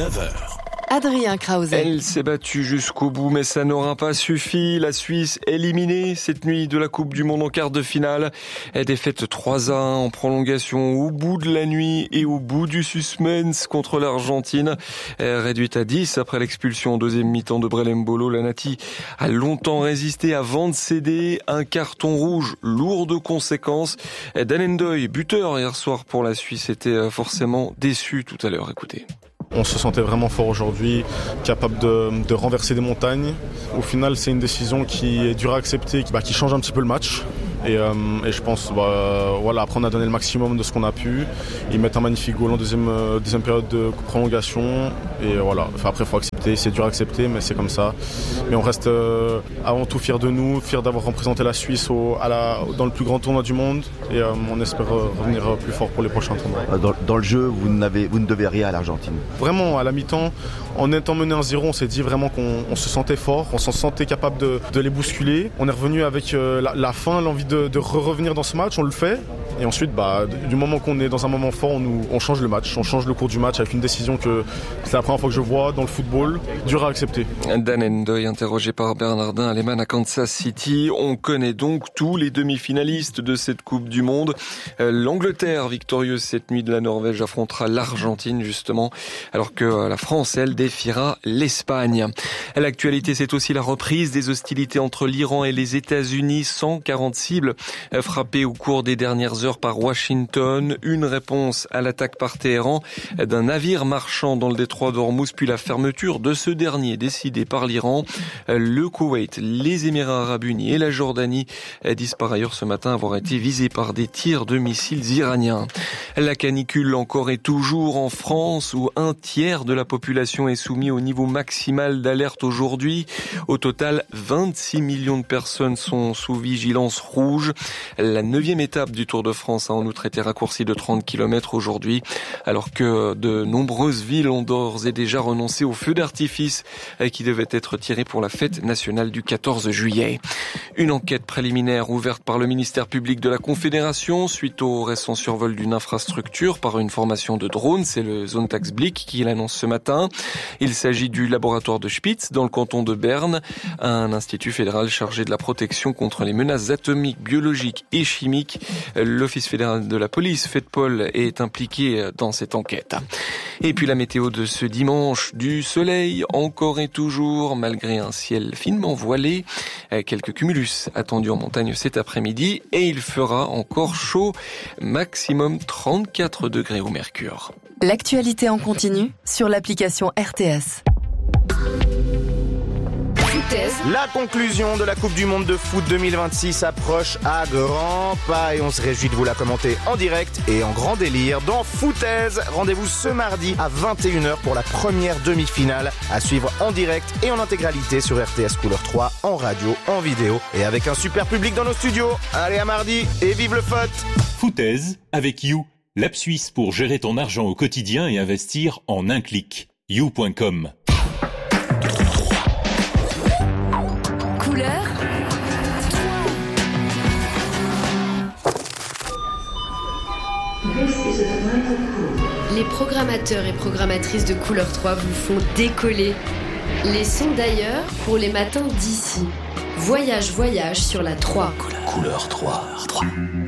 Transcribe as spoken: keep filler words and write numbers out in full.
neuf heures. Adrien Krause. Elle s'est battue jusqu'au bout, mais ça n'aura pas suffi. La Suisse éliminée cette nuit de la Coupe du Monde en quart de finale. Elle défaite trois à un en prolongation au bout de la nuit et au bout du suspense contre l'Argentine. Réduite à dix après l'expulsion en deuxième mi-temps de Brelem-Bolo, la Nati a longtemps résisté avant de céder. Un carton rouge lourd de conséquences. Dan Ndoye, buteur hier soir pour la Suisse, était forcément déçu tout à l'heure. Écoutez. On se sentait vraiment fort aujourd'hui, capable de, de renverser des montagnes. Au final, c'est une décision qui est dure à accepter, qui, bah, qui change un petit peu le match. Et, euh, et je pense, bah, voilà, après on a donné le maximum de ce qu'on a pu. Ils mettent un magnifique goal en deuxième, euh, deuxième période de prolongation. Et voilà, enfin, après il faut accepter, c'est dur à accepter, mais c'est comme ça. Mais on reste euh, avant tout fiers de nous, fiers d'avoir représenté la Suisse au, à la, dans le plus grand tournoi du monde. Et euh, on espère revenir plus fort pour les prochains tournois. Dans, dans le jeu, vous, n'avez, vous ne devez rien à l'Argentine. Vraiment, à la mi-temps, en étant mené un zéro, on s'est dit vraiment qu'on on se sentait fort, on s'en sentait capable de, de les bousculer. On est revenu avec euh, la, la faim, l'envie de, de revenir dans ce match, on le fait. Et ensuite, bah, du moment qu'on est dans un moment fort, on, nous, on change le match, on change le cours du match avec une décision que c'est la première fois que je vois dans le football, dur à accepter. Dan Ndoye, interrogé par Bernardin Aleman à Kansas City. On connaît donc tous les demi-finalistes de cette Coupe du Monde. L'Angleterre, victorieuse cette nuit de la Norvège, affrontera l'Argentine justement, alors que la France, elle, défiera l'Espagne. L'actualité, c'est aussi la reprise des hostilités entre l'Iran et les États-Unis. cent quarante cibles frappées au cours des dernières heures par Washington. Une réponse à l'attaque par Téhéran d'un navire marchand dans le détroit d'Ormuz, puis la fermeture de ce dernier décidée par l'Iran. Le Koweït, les Émirats arabes unis et la Jordanie disent par ailleurs ce matin avoir été visés par des tirs de missiles iraniens. La canicule encore et toujours en France, où un tiers de la population est soumis au niveau maximal d'alerte aujourd'hui. Au total, vingt-six millions de personnes sont sous vigilance rouge. La neuvième étape du Tour de France a en outre été raccourcie de trente kilomètres aujourd'hui, alors que de nombreuses villes ont d'ores et déjà renoncé aux feux d'artifice qui devaient être tirés pour la fête nationale du quatorze juillet. Une enquête préliminaire ouverte par le ministère public de la Confédération suite au récent survol d'une infrastructure par une formation de drones. C'est le Sonntagsblick qui l'annonce ce matin. Il s'agit du laboratoire de Spitz dans le canton de Berne, un institut fédéral chargé de la protection contre les menaces atomiques, biologiques et chimiques. L'Office fédéral de la police, FEDPOL, est impliqué dans cette enquête. Et puis la météo de ce dimanche, du soleil encore et toujours, malgré un ciel finement voilé. Quelques cumulus attendus en montagne cet après-midi et il fera encore chaud, maximum trente-quatre degrés au mercure. L'actualité en continu sur l'application R T S. La conclusion de la Coupe du Monde de foot deux mille vingt-six approche à grands pas et on se réjouit de vous la commenter en direct et en grand délire dans Foutaise. Rendez-vous ce mardi à vingt et une heures pour la première demi-finale à suivre en direct et en intégralité sur R T S Couleur trois, en radio, en vidéo et avec un super public dans nos studios. Allez, à mardi et vive le foot. Foutaise avec You, l'app suisse pour gérer ton argent au quotidien et investir en un clic. you point com. Couleur Les programmateurs et programmatrices de Couleur trois vous font décoller. Les sons d'ailleurs pour les matins d'ici. Voyage, voyage sur la trois. Couleur trois.